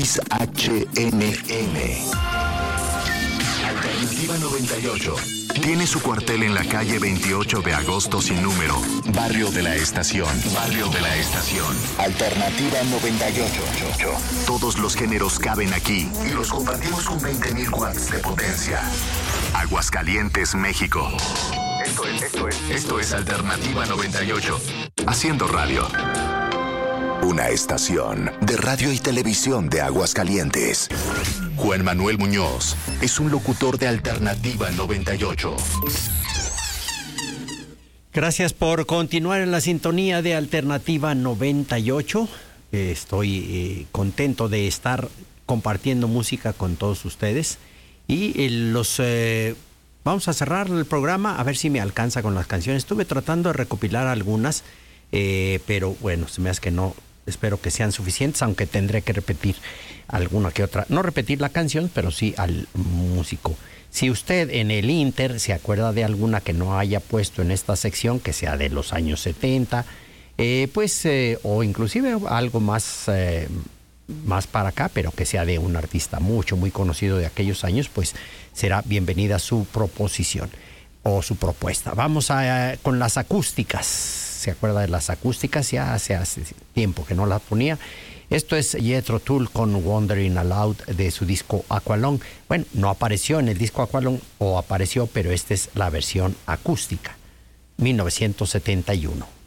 XHNM. Alternativa 98. Tiene su cuartel en la calle 28 de agosto sin número. Barrio de la Estación. Barrio de la Estación. Alternativa 98. Todos los géneros caben aquí y los compartimos con 20.000 watts de potencia. Aguascalientes, México. Esto es Alternativa 98. Haciendo radio. Una estación de radio y televisión de Aguascalientes. Juan Manuel Muñoz es un locutor de Alternativa 98. Gracias por continuar en la sintonía de Alternativa 98. Estoy contento de estar compartiendo música con todos ustedes. Y vamos a cerrar el programa, a ver si me alcanza con las canciones. Estuve tratando de recopilar algunas, pero bueno, se me hace que no. Espero que sean suficientes, aunque tendré que repetir alguna que otra. No repetir la canción, pero sí al músico. Si usted en el Inter se acuerda de alguna que no haya puesto en esta sección, que sea de los años 70, o inclusive algo más para acá, pero que sea de un artista muy conocido de aquellos años, pues será bienvenida su proposición o su propuesta. Vamos con las acústicas. ¿Se acuerda de las acústicas? Ya hace tiempo que no las ponía. Esto es Jethro Tull con Wandering Aloud de su disco Aqualung. Bueno, no apareció en el disco Aqualung, o apareció, pero esta es la versión acústica, 1971.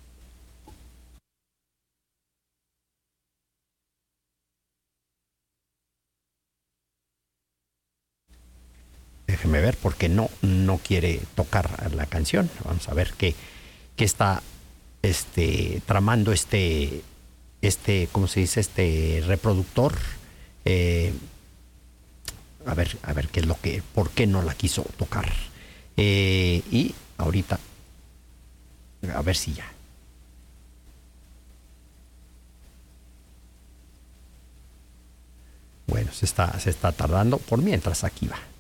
Déjeme ver porque no quiere tocar la canción. Vamos a ver qué está tramando ¿cómo se dice? Este reproductor. A ver qué es por qué no la quiso tocar. Y ahorita a ver si ya. Bueno, se está tardando. Por mientras aquí va.